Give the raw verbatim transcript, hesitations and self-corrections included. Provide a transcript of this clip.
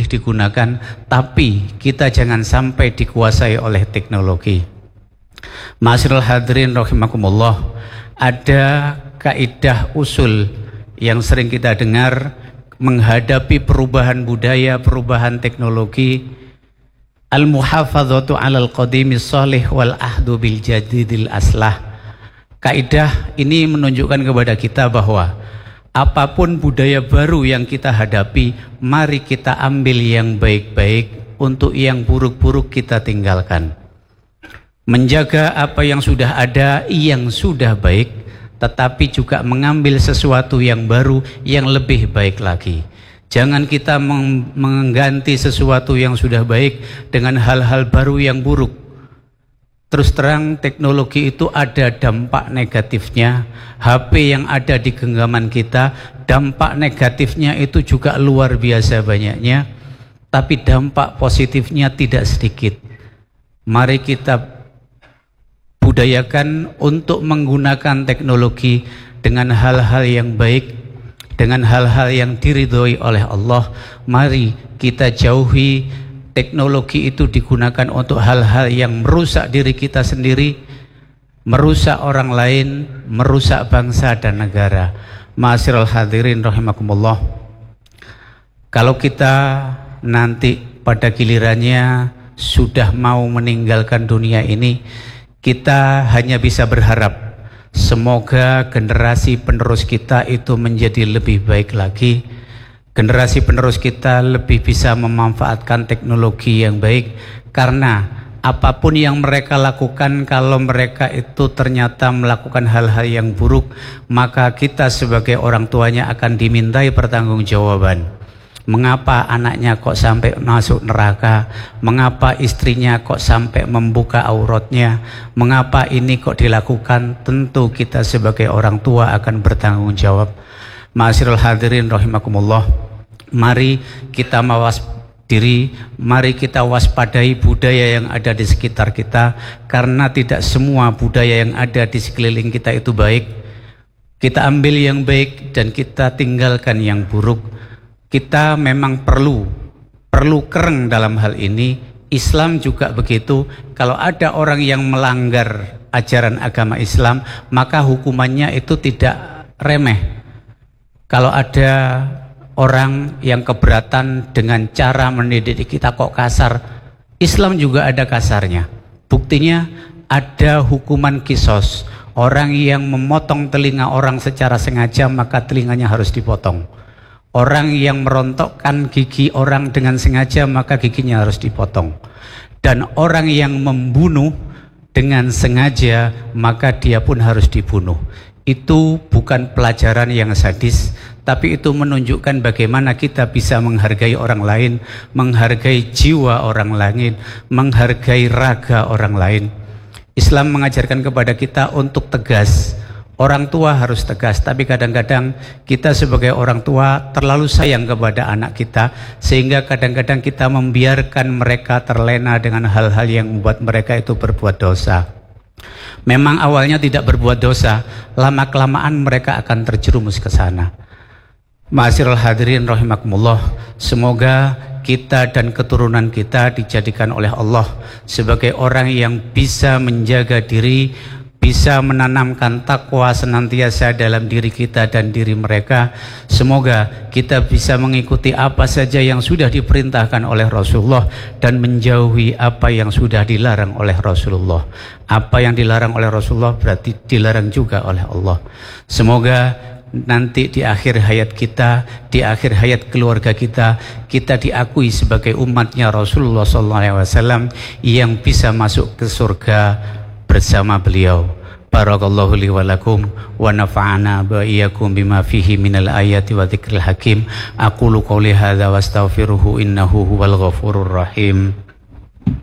boleh digunakan, tapi kita jangan sampai dikuasai oleh teknologi. Ma'asyiral hadirin rahimakumullah, ada kaidah usul yang sering kita dengar menghadapi perubahan budaya, perubahan teknologi. Al-muhafadzatu 'alal qadimis shalih wal ahdu bil jadidil aslah. Kaidah ini menunjukkan kepada kita bahwa apapun budaya baru yang kita hadapi, mari kita ambil yang baik-baik, untuk yang buruk-buruk kita tinggalkan. Menjaga apa yang sudah ada, yang sudah baik, tetapi juga mengambil sesuatu yang baru, yang lebih baik lagi. Jangan kita meng mengganti sesuatu yang sudah baik dengan hal-hal baru yang buruk. Terus terang, teknologi itu ada dampak negatifnya. H P yang ada di genggaman kita, dampak negatifnya itu juga luar biasa banyaknya, tapi dampak positifnya tidak sedikit. Mari kita budayakan untuk menggunakan teknologi dengan hal-hal yang baik, dengan hal-hal yang diridhoi oleh Allah. Mari kita jauhi teknologi itu digunakan untuk hal-hal yang merusak diri kita sendiri, merusak orang lain, merusak bangsa dan negara. Ma'asyiral hadirin rahimakumullah, kalau kita nanti pada gilirannya sudah mau meninggalkan dunia ini, kita hanya bisa berharap semoga generasi penerus kita itu menjadi lebih baik lagi. Generasi penerus kita lebih bisa memanfaatkan teknologi yang baik, karena apapun yang mereka lakukan, kalau mereka itu ternyata melakukan hal-hal yang buruk, maka kita sebagai orang tuanya akan dimintai pertanggungjawaban. Mengapa anaknya kok sampai masuk neraka? Mengapa istrinya kok sampai membuka auratnya? Mengapa ini kok dilakukan? Tentu kita sebagai orang tua akan bertanggung jawab. Ma'asyiral hadirin rahimakumullah, mari kita mawas diri, mari kita waspadai budaya yang ada di sekitar kita, karena tidak semua budaya yang ada di sekeliling kita itu baik. Kita ambil yang baik dan kita tinggalkan yang buruk. Kita memang perlu perlu kereng dalam hal ini. Islam juga begitu. Kalau ada orang yang melanggar ajaran agama Islam, maka hukumannya itu tidak remeh. Kalau ada orang yang keberatan dengan cara mendidik kita kok kasar, Islam juga ada kasarnya. Buktinya ada hukuman kisos. Orang yang memotong telinga orang secara sengaja, maka telinganya harus dipotong. Orang yang merontokkan gigi orang dengan sengaja, maka giginya harus dipotong. Dan orang yang membunuh dengan sengaja, maka dia pun harus dibunuh. Itu bukan pelajaran yang sadis, tapi itu menunjukkan bagaimana kita bisa menghargai orang lain, menghargai jiwa orang lain, menghargai raga orang lain. Islam mengajarkan kepada kita untuk tegas. Orang tua harus tegas, tapi kadang-kadang kita sebagai orang tua terlalu sayang kepada anak kita, sehingga kadang-kadang kita membiarkan mereka terlena dengan hal-hal yang membuat mereka itu berbuat dosa. Memang awalnya tidak berbuat dosa, lama-kelamaan mereka akan terjerumus ke sana. Ma'asyiral hadirin rahimakumullah, semoga kita dan keturunan kita dijadikan oleh Allah sebagai orang yang bisa menjaga diri, bisa menanamkan takwa senantiasa dalam diri kita dan diri mereka. Semoga kita bisa mengikuti apa saja yang sudah diperintahkan oleh Rasulullah dan menjauhi apa yang sudah dilarang oleh Rasulullah. Apa yang dilarang oleh Rasulullah berarti dilarang juga oleh Allah. Semoga nanti di akhir hayat kita, di akhir hayat keluarga kita, kita diakui sebagai umatnya Rasulullah shallallahu alaihi wasallam yang bisa masuk ke surga bersama beliau. Barakallahu li wa lakum wa nafa'ana wa iyyakum bima fihi minal ayati wa dzikril hakim. Aqulu qouli hadza wa astaghfiruhu innahu huwal ghafurur rahim.